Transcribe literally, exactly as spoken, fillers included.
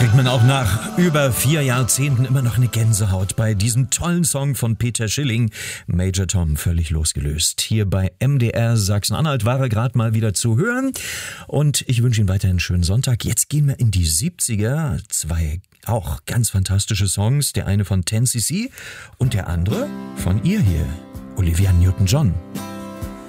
kriegt man auch nach über vier Jahrzehnten immer noch eine Gänsehaut bei diesem tollen Song von Peter Schilling. Major Tom, völlig losgelöst. Hier bei M D R Sachsen-Anhalt war er gerade mal wieder zu hören. Und ich wünsche Ihnen weiterhin einen schönen Sonntag. Jetzt gehen wir in die siebziger. Zwei auch ganz fantastische Songs. Der eine von ten C C und der andere von ihr hier, Olivia Newton-John.